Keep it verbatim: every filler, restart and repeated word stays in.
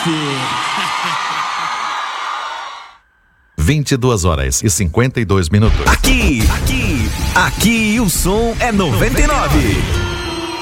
vinte e duas horas e cinquenta e dois minutos. Aqui, aqui, aqui o som é noventa e nove.